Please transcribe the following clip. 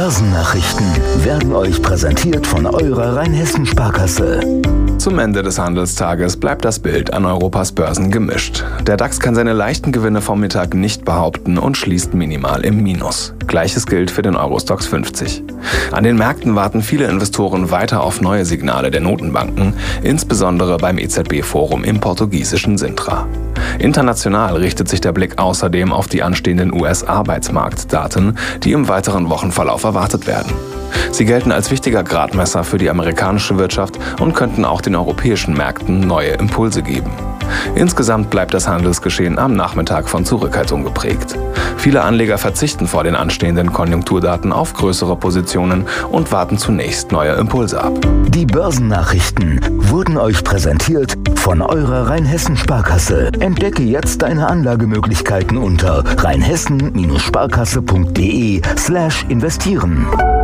Börsennachrichten werden euch präsentiert von eurer Rheinhessen-Sparkasse. Zum Ende des Handelstages bleibt das Bild an Europas Börsen gemischt. Der DAX kann seine leichten Gewinne vom Mittag nicht behaupten und schließt minimal im Minus. Gleiches gilt für den Eurostoxx 50. An den Märkten warten viele Investoren weiter auf neue Signale der Notenbanken, insbesondere beim EZB-Forum im portugiesischen Sintra. International richtet sich der Blick außerdem auf die anstehenden US-Arbeitsmarktdaten, die im weiteren Wochenverlauf erwartet werden. Sie gelten als wichtiger Gradmesser für die amerikanische Wirtschaft und könnten auch den europäischen Märkten neue Impulse geben. Insgesamt bleibt das Handelsgeschehen am Nachmittag von Zurückhaltung geprägt. Viele Anleger verzichten vor den anstehenden Konjunkturdaten auf größere Positionen und warten zunächst neue Impulse ab. Die Börsennachrichten wurden euch präsentiert von eurer Rheinhessen-Sparkasse. Entdecke jetzt deine Anlagemöglichkeiten unter rheinhessen-sparkasse.de/investieren.